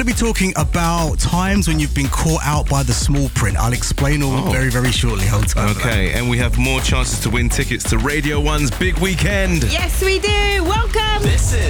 to be talking about times when you've been caught out by the small print. I'll explain all very, very shortly. Hold time. Okay, and we have more chances to win tickets to Radio 1's big weekend. Yes, we do. Welcome. This is